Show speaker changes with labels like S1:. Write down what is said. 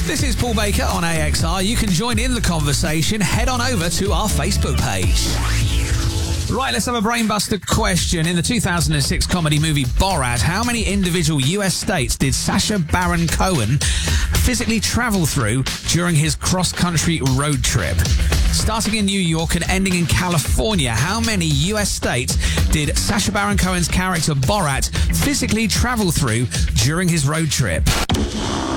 S1: This is Paul Baker on AXR. You can join in the conversation. Head on over to our Facebook page. Right, let's have a brainbuster question. In the 2006 comedy movie Borat, how many individual US states did Sacha Baron Cohen physically travel through during his cross-country road trip? Starting in New York and ending in California, how many US states did Sacha Baron Cohen's character Borat physically travel through during his road trip?